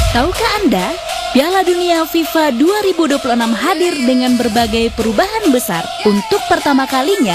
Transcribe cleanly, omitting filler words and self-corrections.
Tahukah Anda, Piala Dunia FIFA 2026 hadir dengan berbagai perubahan besar. Untuk pertama kalinya,